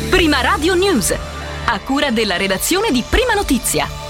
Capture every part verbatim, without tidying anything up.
Prima Radio News, a cura della redazione di Prima Notizia.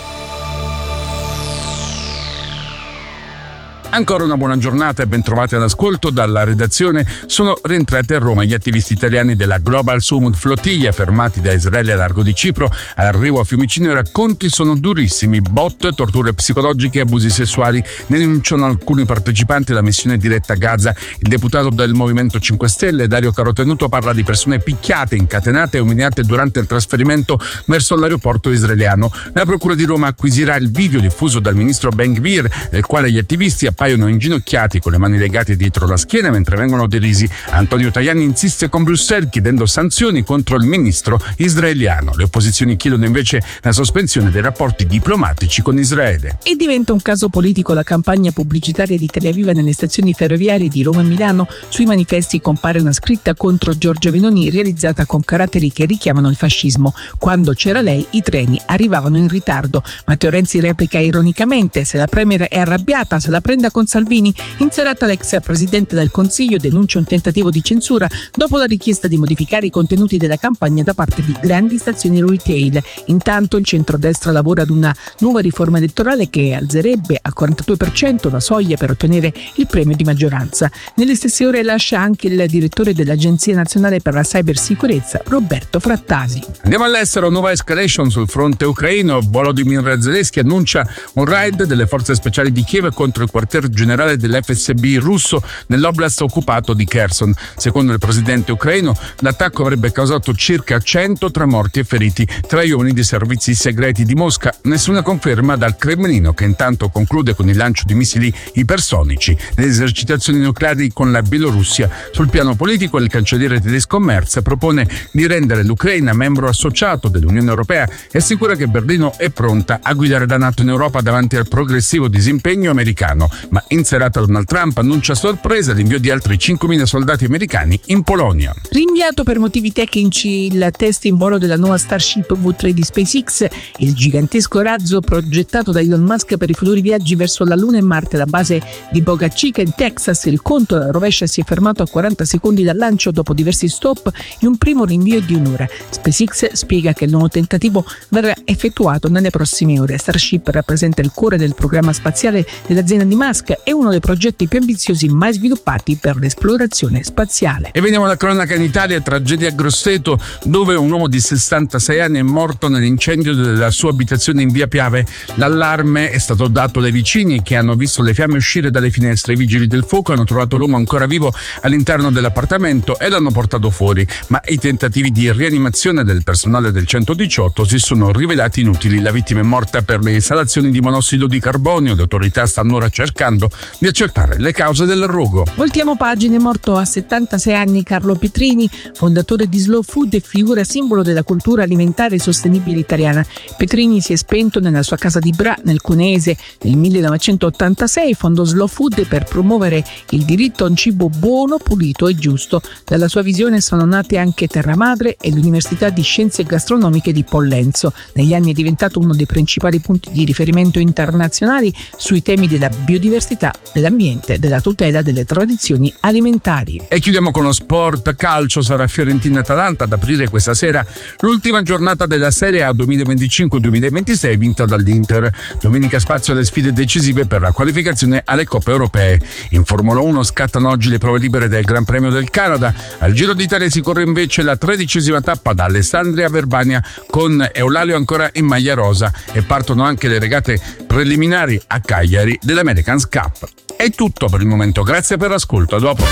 Ancora una buona giornata e ben trovati all'ascolto dalla redazione. Sono rientrati a Roma gli attivisti italiani della Global Summit Flottiglia, fermati da Israele a largo di Cipro. All'arrivo a Fiumicino i racconti sono durissimi: botte, torture psicologiche e abusi sessuali. Ne denunciano alcuni partecipanti alla missione diretta a Gaza. Il deputato del Movimento cinque Stelle, Dario Carotenuto, parla di persone picchiate, incatenate e umiliate durante il trasferimento verso l'aeroporto israeliano. La Procura di Roma acquisirà il video diffuso dal ministro Ben Gvir, nel quale gli attivisti appaiono inginocchiati con le mani legate dietro la schiena mentre vengono derisi. Antonio Tajani insiste con Bruxelles chiedendo sanzioni contro il ministro israeliano. Le opposizioni chiedono invece la sospensione dei rapporti diplomatici con Israele. E diventa un caso politico la campagna pubblicitaria di Televiva nelle stazioni ferroviarie di Roma e Milano. Sui manifesti compare una scritta contro Giorgia Meloni realizzata con caratteri che richiamano il fascismo. Quando c'era lei i treni arrivavano in ritardo. Matteo Renzi replica ironicamente: se la premier è arrabbiata se la prenda con Salvini. In serata l'ex presidente del Consiglio denuncia un tentativo di censura dopo la richiesta di modificare i contenuti della campagna da parte di grandi stazioni retail. Intanto il centrodestra lavora ad una nuova riforma elettorale che alzerebbe al quarantadue per cento la soglia per ottenere il premio di maggioranza. Nelle stesse ore lascia anche il direttore dell'Agenzia Nazionale per la Cybersicurezza, Roberto Frattasi. Andiamo all'estero, nuova escalation sul fronte ucraino. Volodymyr Zelensky annuncia un raid delle forze speciali di Kiev contro il quartier generale dell'F S B russo nell'oblast occupato di Kherson. Secondo il presidente ucraino, l'attacco avrebbe causato circa cento tra morti e feriti tra gli uomini dei servizi segreti di Mosca. Nessuna conferma dal Cremlino, che intanto conclude con il lancio di missili ipersonici. Le esercitazioni nucleari con la Bielorussia. Sul piano politico, il cancelliere tedesco Merz propone di rendere l'Ucraina membro associato dell'Unione Europea e assicura che Berlino è pronta a guidare la NATO in Europa davanti al progressivo disimpegno americano. Ma in serata Donald Trump annuncia a sorpresa l'invio di altri cinquemila soldati americani in Polonia. Rinviato per motivi tecnici il test in volo della nuova Starship V tre di SpaceX, il gigantesco razzo progettato da Elon Musk per i futuri viaggi verso la Luna e Marte. La base di Boca Chica in Texas, il conto alla rovescia si è fermato a quaranta secondi dal lancio dopo diversi stop e un primo rinvio di un'ora. SpaceX spiega che il nuovo tentativo verrà effettuato nelle prossime ore. Starship rappresenta il cuore del programma spaziale dell'azienda di Musk. È uno dei progetti più ambiziosi mai sviluppati per l'esplorazione spaziale. E veniamo alla cronaca in Italia, tragedia a Grosseto, dove un uomo di sessantasei anni è morto nell'incendio della sua abitazione in via Piave. L'allarme è stato dato dai vicini che hanno visto le fiamme uscire dalle finestre. I vigili del fuoco hanno trovato l'uomo ancora vivo all'interno dell'appartamento e l'hanno portato fuori, ma i tentativi di rianimazione del personale del centodiciotto si sono rivelati inutili. La vittima è morta per le esalazioni di monossido di carbonio. Le autorità stanno ora cercando di accertare le cause del rogo. Voltiamo pagina. È morto a settantasei anni Carlo Petrini, fondatore di Slow Food e figura simbolo della cultura alimentare e sostenibile italiana. Petrini si è spento nella sua casa di Bra, nel Cuneese. Nel millenovecentottantasei fondò Slow Food per promuovere il diritto a un cibo buono, pulito e giusto. Dalla sua visione sono nate anche Terra Madre e l'Università di Scienze Gastronomiche di Pollenzo. Negli anni è diventato uno dei principali punti di riferimento internazionali sui temi della biodiversità, dell'ambiente, della tutela delle tradizioni alimentari. E chiudiamo con lo sport calcio. Sarà Fiorentina-Atalanta ad aprire questa sera l'ultima giornata della Serie A duemilaventicinque duemilaventisei vinta dall'Inter. Domenica spazio alle sfide decisive per la qualificazione alle Coppe Europee. In Formula uno scattano oggi le prove libere del Gran Premio del Canada. Al Giro d'Italia si corre invece la tredicesima tappa da Alessandria a Verbania con Eulalio ancora in maglia rosa e partono anche le regate preliminari a Cagliari dell'Americans Cup. È tutto per il momento, grazie per l'ascolto, a dopo.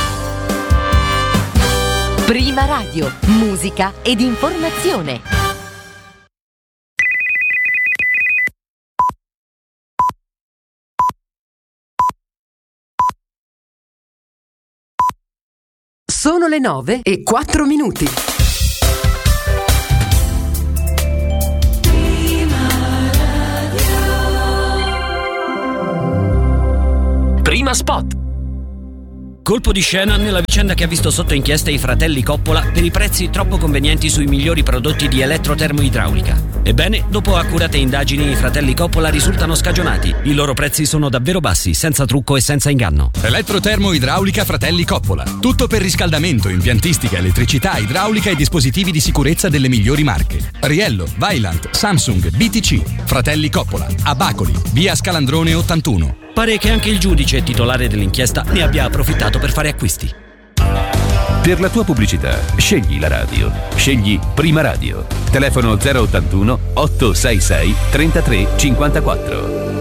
Prima Radio, musica ed informazione. Sono le nove e quattro minuti. Prima Spot. Colpo di scena nella vicenda che ha visto sotto inchiesta i fratelli Coppola per i prezzi troppo convenienti sui migliori prodotti di elettrotermoidraulica. Ebbene, dopo accurate indagini, i fratelli Coppola risultano scagionati. I loro prezzi sono davvero bassi, senza trucco e senza inganno. Elettrotermoidraulica Fratelli Coppola. Tutto per riscaldamento, impiantistica, elettricità, idraulica e dispositivi di sicurezza delle migliori marche. Riello, Vaillant, Samsung, B T C. Fratelli Coppola. A Bacoli, via Scalandrone ottantuno. Pare che anche il giudice titolare dell'inchiesta ne abbia approfittato per fare acquisti. Per la tua pubblicità, scegli la radio. Scegli Prima Radio. Telefono zero ottantuno otto sei sei trentatré cinquantaquattro.